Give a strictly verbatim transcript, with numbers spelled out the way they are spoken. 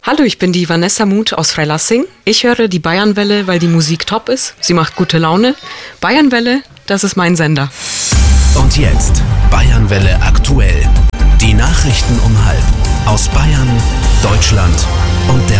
Hallo, ich bin die Vanessa Muth aus Freilassing. Ich höre die Bayernwelle, weil die Musik top ist. Sie macht gute Laune. Bayernwelle, das ist mein Sender. Und jetzt Bayernwelle aktuell. Die Nachrichten um halb aus Bayern, Deutschland und der